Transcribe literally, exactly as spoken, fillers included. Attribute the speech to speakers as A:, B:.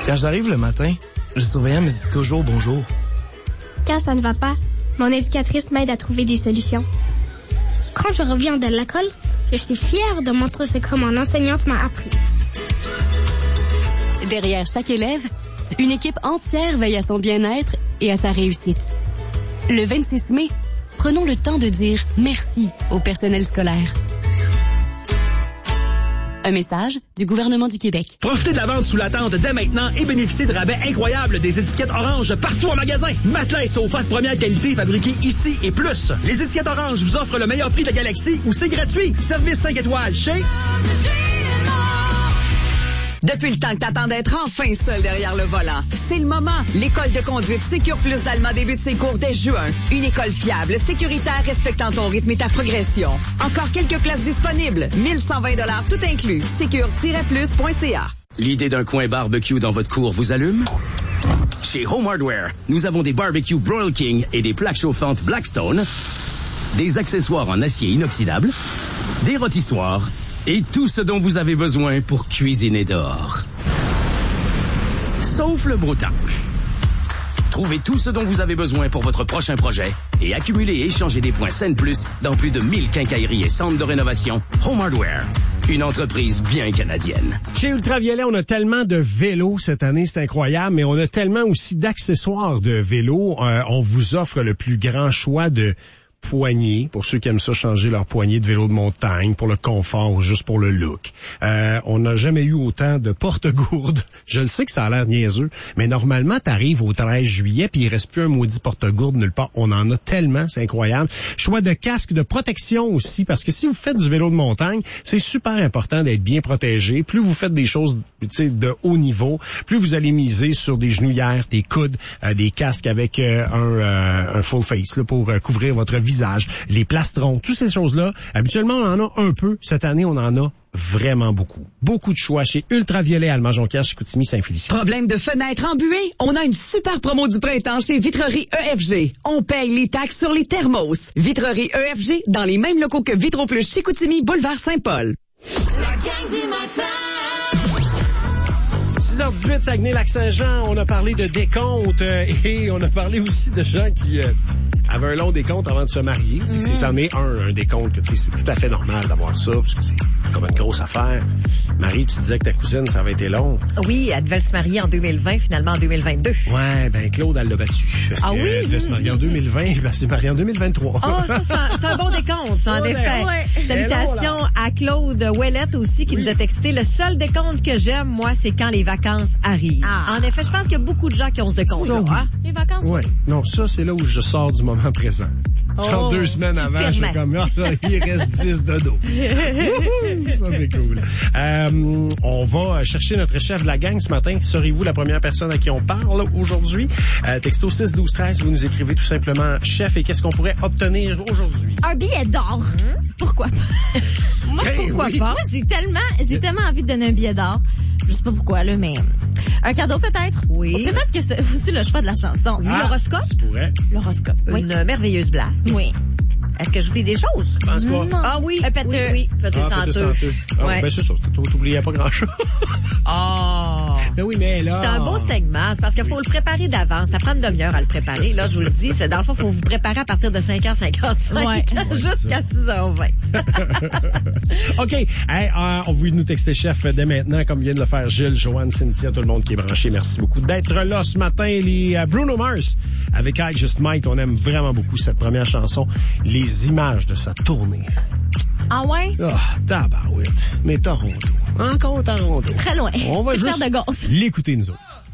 A: Quand j'arrive le matin, le surveillant me dit toujours bonjour.
B: Quand ça ne va pas, mon éducatrice m'aide à trouver des solutions.
C: Quand je reviens de l'école, je suis fière de montrer ce que mon enseignante m'a appris.
D: Derrière chaque élève, une équipe entière veille à son bien-être et à sa réussite. Le vingt-six mai, prenons le temps de dire merci au personnel scolaire. Un message du gouvernement du Québec.
E: Profitez de la vente sous la tente dès maintenant et bénéficiez de rabais incroyables des étiquettes orange partout en magasin. Matelas et sofas de première qualité fabriqués ici et plus. Les étiquettes orange vous offrent le meilleur prix de la galaxie où c'est gratuit. Service cinq étoiles chez...
F: Depuis le temps que t'attends d'être enfin seul derrière le volant, c'est le moment. L'école de conduite Sécure Plus d'Alma débute ses cours dès juin. Une école fiable, sécuritaire, respectant ton rythme et ta progression. Encore quelques places disponibles. mille cent vingt dollars tout inclus. sécure tiret plus point c a.
G: L'idée d'un coin barbecue dans votre cour vous allume? Chez Home Hardware, nous avons des barbecues Broil King et des plaques chauffantes Blackstone, des accessoires en acier inoxydable, des rôtissoirs et tout ce dont vous avez besoin pour cuisiner dehors. Sauf le beau temps. Trouvez tout ce dont vous avez besoin pour votre prochain projet et accumulez et échangez des points Scène Plus dans plus de mille quincailleries et centres de rénovation. Home Hardware, une entreprise bien canadienne.
H: Chez Ultraviolet, on a tellement de vélos cette année, c'est incroyable, mais on a tellement aussi d'accessoires de vélos. Euh, on vous offre le plus grand choix de poignées, pour ceux qui aiment ça changer leur poignée de vélo de montagne, pour le confort ou juste pour le look. Euh, on n'a jamais eu autant de porte-gourdes. Je le sais que ça a l'air niaiseux, mais normalement, t'arrives au treize juillet puis il reste plus un maudit porte-gourde nulle part. On en a tellement, c'est incroyable. Choix de casque de protection aussi, parce que si vous faites du vélo de montagne, c'est super important d'être bien protégé. Plus vous faites des choses, tu sais, de haut niveau, plus vous allez miser sur des genouillères, des coudes, euh, des casques avec euh, un, euh, un full face là, pour euh, couvrir votre visage. Visage, les plastrons, toutes ces choses-là. Habituellement, on en a un peu. Cette année, on en a vraiment beaucoup. Beaucoup de choix chez Ultraviolet, Alma-Jonquière, Chicoutimi, Saint-Félicien.
F: Problème de fenêtre embuée? On a une super promo du printemps chez Vitrerie E F G. On paye les taxes sur les thermos. Vitrerie E F G, dans les mêmes locaux que Vitro Plus Chicoutimi, boulevard Saint-Paul.
I: La gang du matin!
H: six heures dix-huit, Saguenay-Lac-Saint-Jean, on a parlé de décompte euh, et on a parlé aussi de gens qui euh, avaient un long décompte avant de se marier. Mm-hmm. C'est, c'en est un, un décompte, que c'est tout à fait normal d'avoir ça, parce que c'est comme une grosse affaire. Marie, tu disais que ta cousine, ça avait été long.
J: Oui, elle devait se marier en deux mille vingt, finalement en deux mille vingt-deux.
H: Ouais, ben Claude, elle l'a battu. Parce
J: ah
H: que,
J: oui?
H: Elle devait se marier en deux mille vingt, elle s'est mariée en deux mille vingt-trois.
J: Oh, ça, c'est un, c'est un bon décompte, ça, en
H: ouais,
J: effet.
H: Ouais.
J: Salutations à Claude Ouellette aussi, qui oui. nous a texté. Le seul décompte que j'aime, moi, c'est quand les vacances arrivent. Ah. En effet, je pense qu'il y a beaucoup de gens qui ont ce décompte-là. Hein? Les vacances?
H: Oui. Non, ça, c'est là où je sors du moment présent. Genre
J: oh,
H: deux semaines avant, je suis comme, oh, il reste dix de dos. Ça, c'est cool. Euh, on va chercher notre chef de la gang ce matin. Serez-vous la première personne à qui on parle aujourd'hui? Euh, texto six douze treize, vous nous écrivez tout simplement chef et qu'est-ce qu'on pourrait obtenir aujourd'hui?
K: Un billet d'or. Hum? Pourquoi pas? Moi,
H: hey,
K: pourquoi
H: oui.
K: pas? Moi, j'ai tellement, j'ai tellement envie de donner un billet d'or. Je sais pas pourquoi, là, mais un cadeau peut-être.
J: Oui.
K: Ou peut-être que c'est aussi le choix de la chanson.
J: Oui, ah, l'horoscope.
K: L'horoscope.
J: Une
K: oui.
J: merveilleuse blague.
K: Oui.
J: Est-ce que j'oublie des choses?
H: Je pense pas.
K: Non.
J: Ah oui.
K: Un péteux.
J: Oui, oui. Péteux
H: ah,
J: senteux.
H: Ah,
J: ouais.
H: Ben, c'est ça. T'oubliais pas grand-chose.
J: Oh.
H: Ben oui, mais là.
J: C'est un beau segment. C'est parce qu'il faut le préparer d'avance. Ça prend une demi-heure à le préparer. Là, je vous le dis. C'est, dans le fond, il faut vous préparer à partir de cinq heures cinquante-cinq. Ouais. Jusqu'à six heures vingt.
H: OK. Hey, euh, on veut nous texter chef dès maintenant, comme vient de le faire Gilles, Joanne, Cynthia, tout le monde qui est branché. Merci beaucoup d'être là ce matin. Les uh, Bruno Mars avec I Just Might. On aime vraiment beaucoup cette première chanson. Les images de sa tournée.
K: Ah ouais?
H: Ah, oh, tabarouette. Mais Toronto. Encore Toronto.
K: Très loin.
H: On va
K: C'est
H: juste
K: de gosse.
H: l'écouter, nous autres.